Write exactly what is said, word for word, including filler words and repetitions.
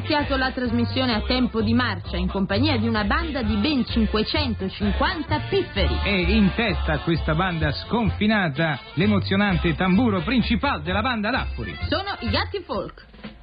iniziato la trasmissione a tempo di marcia in compagnia di una banda di ben cinquecentocinquanta pifferi. E in testa a questa banda sconfinata l'emozionante tamburo principale della banda Daffuri. Sono i Gatti Folk.